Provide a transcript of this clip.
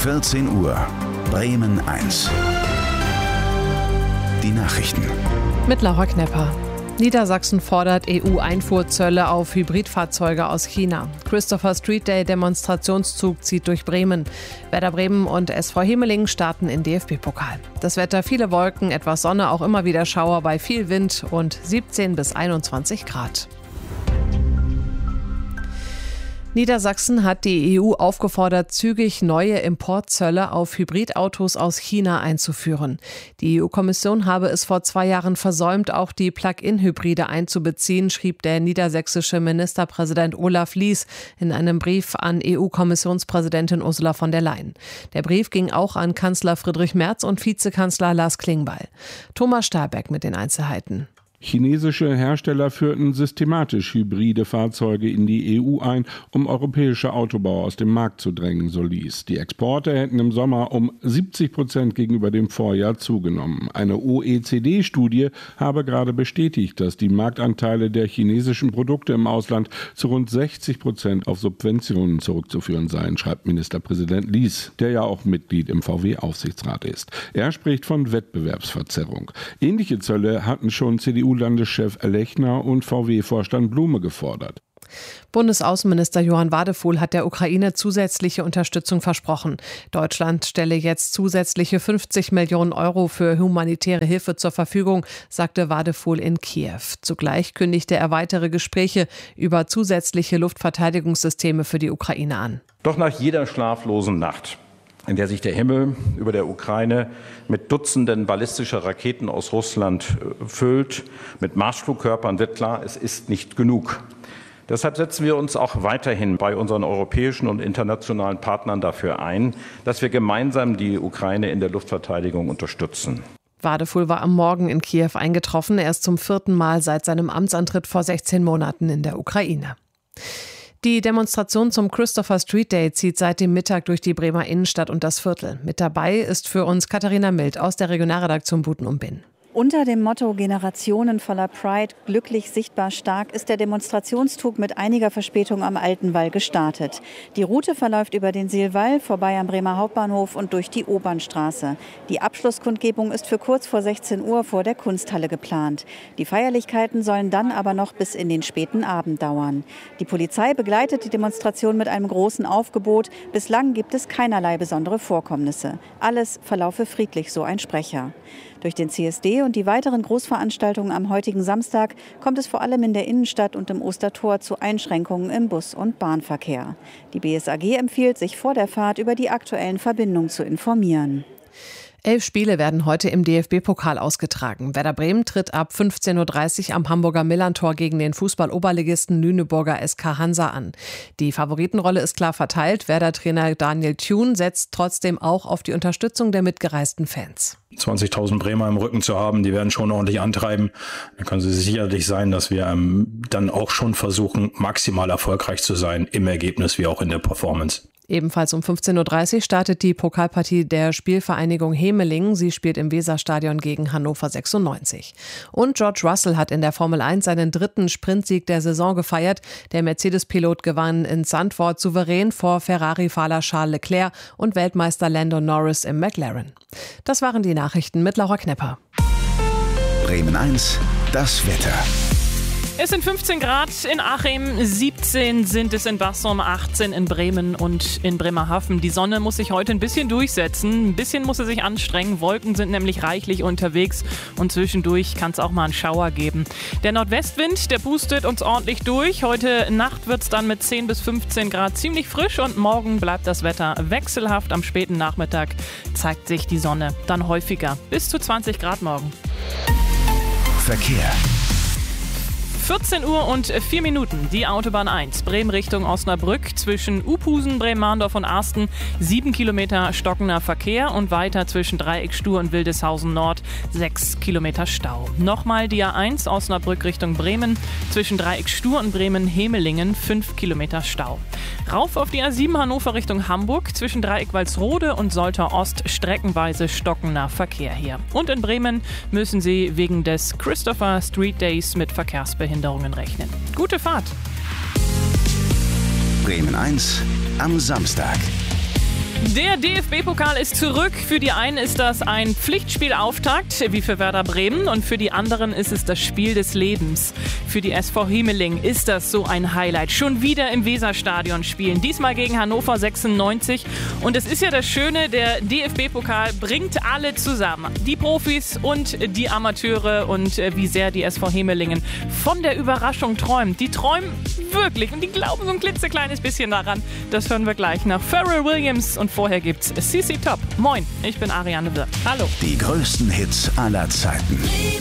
14 Uhr, Bremen 1. Die Nachrichten. Mit Laura Knepper. Niedersachsen fordert EU-Einfuhrzölle auf Hybridfahrzeuge aus China. Christopher Street Day Demonstrationszug zieht durch Bremen. Werder Bremen und SV Hemelingen starten in DFB-Pokal. Das Wetter: viele Wolken, etwas Sonne, auch immer wieder Schauer bei viel Wind und 17 bis 21 Grad. Niedersachsen hat die EU aufgefordert, zügig neue Importzölle auf Hybridautos aus China einzuführen. Die EU-Kommission habe es vor 2 Jahren versäumt, auch die Plug-in-Hybride einzubeziehen, schrieb der niedersächsische Ministerpräsident Olaf Lies in einem Brief an EU-Kommissionspräsidentin Ursula von der Leyen. Der Brief ging auch an Kanzler Friedrich Merz und Vizekanzler Lars Klingbeil. Thomas Starbeck mit den Einzelheiten. Chinesische Hersteller führten systematisch hybride Fahrzeuge in die EU ein, um europäische Autobauer aus dem Markt zu drängen, so Lies. Die Exporte hätten im Sommer um 70% gegenüber dem Vorjahr zugenommen. Eine OECD-Studie habe gerade bestätigt, dass die Marktanteile der chinesischen Produkte im Ausland zu rund 60% auf Subventionen zurückzuführen seien, schreibt Ministerpräsident Lies, der ja auch Mitglied im VW-Aufsichtsrat ist. Er spricht von Wettbewerbsverzerrung. Ähnliche Zölle hatten schon CDU-Landeschef Lechner und VW-Vorstand Blume gefordert. Bundesaußenminister Johann Wadefuhl hat der Ukraine zusätzliche Unterstützung versprochen. Deutschland stelle jetzt zusätzliche 50 Millionen Euro für humanitäre Hilfe zur Verfügung, sagte Wadefuhl in Kiew. Zugleich kündigte er weitere Gespräche über zusätzliche Luftverteidigungssysteme für die Ukraine an. Doch nach jeder schlaflosen Nacht, in der sich der Himmel über der Ukraine mit Dutzenden ballistischer Raketen aus Russland füllt, mit Marschflugkörpern, wird klar, es ist nicht genug. Deshalb setzen wir uns auch weiterhin bei unseren europäischen und internationalen Partnern dafür ein, dass wir gemeinsam die Ukraine in der Luftverteidigung unterstützen. Wadefuhl war am Morgen in Kiew eingetroffen. Er ist zum 4. Mal seit seinem Amtsantritt vor 16 Monaten in der Ukraine. Die Demonstration zum Christopher Street Day zieht seit dem Mittag durch die Bremer Innenstadt und das Viertel. Mit dabei ist für uns Katharina Mild aus der Regionalredaktion Buten und Binn. Unter dem Motto Generationen voller Pride, glücklich, sichtbar, stark, ist der Demonstrationszug mit einiger Verspätung am Altenwall gestartet. Die Route verläuft über den Sihlwall, vorbei am Bremer Hauptbahnhof und durch die Obernstraße. Die Abschlusskundgebung ist für kurz vor 16 Uhr vor der Kunsthalle geplant. Die Feierlichkeiten sollen dann aber noch bis in den späten Abend dauern. Die Polizei begleitet die Demonstration mit einem großen Aufgebot. Bislang gibt es keinerlei besondere Vorkommnisse. Alles verlaufe friedlich, so ein Sprecher. Durch den CSD und die weiteren Großveranstaltungen am heutigen Samstag kommt es vor allem in der Innenstadt und im Ostertor zu Einschränkungen im Bus- und Bahnverkehr. Die BSAG empfiehlt, sich vor der Fahrt über die aktuellen Verbindungen zu informieren. 11 Spiele werden heute im DFB-Pokal ausgetragen. Werder Bremen tritt ab 15.30 Uhr am Hamburger Millerntor gegen den Fußball-Oberligisten Lüneburger SK Hansa an. Die Favoritenrolle ist klar verteilt. Werder-Trainer Daniel Thune setzt trotzdem auch auf die Unterstützung der mitgereisten Fans. 20.000 Bremer im Rücken zu haben, die werden schon ordentlich antreiben. Da können Sie sicherlich sein, dass wir dann auch schon versuchen, maximal erfolgreich zu sein im Ergebnis wie auch in der Performance. Ebenfalls um 15.30 Uhr startet die Pokalpartie der Spielvereinigung Hemelingen. Sie spielt im Weserstadion gegen Hannover 96. Und George Russell hat in der Formel 1 seinen 3. Sprintsieg der Saison gefeiert. Der Mercedes-Pilot gewann in Zandvoort souverän vor Ferrari-Fahrer Charles Leclerc und Weltmeister Lando Norris im McLaren. Das waren die Nachrichten mit Laura Knepper. Bremen 1, das Wetter. Es sind 15 Grad in Achim, 17 sind es in Bassum, 18 in Bremen und in Bremerhaven. Die Sonne muss sich heute ein bisschen durchsetzen, ein bisschen muss sie sich anstrengen. Wolken sind nämlich reichlich unterwegs und zwischendurch kann es auch mal einen Schauer geben. Der Nordwestwind, der pustet uns ordentlich durch. Heute Nacht wird es dann mit 10 bis 15 Grad ziemlich frisch und morgen bleibt das Wetter wechselhaft. Am späten Nachmittag zeigt sich die Sonne dann häufiger. Bis zu 20 Grad morgen. Verkehr. 14 Uhr und 4 Minuten. Die Autobahn 1, Bremen Richtung Osnabrück, zwischen Uphusen, Bremen-Mahndorf und Arsten, 7 Kilometer stockender Verkehr und weiter zwischen Dreieck Stur und Wildeshausen Nord, 6 Kilometer Stau. Nochmal die A1, Osnabrück Richtung Bremen, zwischen Dreieck Stur und Bremen-Hemelingen, 5 Kilometer Stau. Rauf auf die A7 Hannover Richtung Hamburg, zwischen Dreieck Walsrode und Soltau Ost, streckenweise stockender Verkehr hier. Und in Bremen müssen Sie wegen des Christopher Street Days mit Verkehrsbehinderungen rechnen. Gute Fahrt! Bremen 1 am Samstag. Der DFB-Pokal ist zurück. Für die einen ist das ein Pflichtspielauftakt, wie für Werder Bremen, und für die anderen ist es das Spiel des Lebens. Für die SV Hiemeling ist das so ein Highlight. Schon wieder im Weserstadion spielen, diesmal gegen Hannover 96. Und es ist ja das Schöne, der DFB-Pokal bringt alle zusammen. Die Profis und die Amateure, und wie sehr die SV Hiemelingen von der Überraschung träumt. Die träumen wirklich und die glauben so ein klitzekleines bisschen daran. Das hören wir gleich nach Pharrell Williams, und vorher gibt's CC Top. Moin, ich bin Ariane Wirth. Hallo. Die größten Hits aller Zeiten.